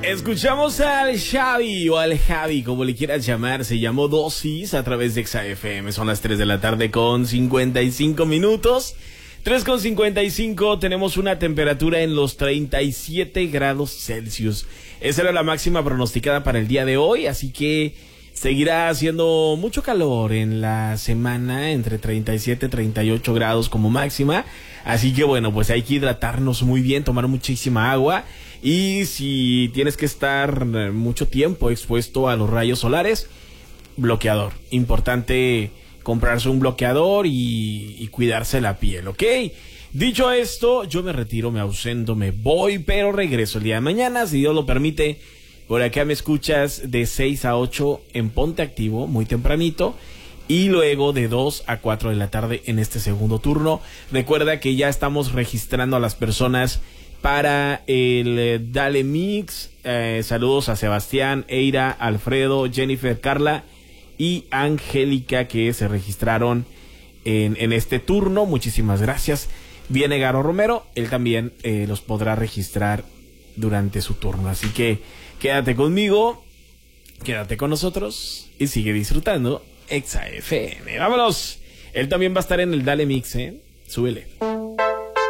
Escuchamos al Xavi o al Javi, como le quieras llamar. Se llamó Dosis a través de Exa FM. Son las 3 de la tarde con 55 minutos. 3:55, tenemos una temperatura en los 37 grados Celsius. Esa era la máxima pronosticada para el día de hoy, así que seguirá haciendo mucho calor en la semana, entre 37 y 38 grados como máxima. Así que bueno, pues hay que hidratarnos muy bien, tomar muchísima agua. Y si tienes que estar mucho tiempo expuesto a los rayos solares, bloqueador. Importante comprarse un bloqueador y cuidarse la piel, ¿ok? Dicho esto, yo me retiro, me ausento, me voy, pero regreso el día de mañana, si Dios lo permite. Por acá me escuchas de 6 a 8 en Ponte Activo, muy tempranito. Y luego de 2 a 4 de la tarde en este segundo turno. Recuerda que ya estamos registrando a las personas para el Dale Mix. Saludos a Sebastián, Eira, Alfredo, Jennifer, Carla y Angélica, que se registraron en este turno. Muchísimas gracias. Viene Garo Romero, él también los podrá registrar durante su turno. Así que quédate conmigo, quédate con nosotros y sigue disfrutando Exa FM. ¡Vámonos! Él también va a estar en el Dale Mix, ¿eh? Súbele.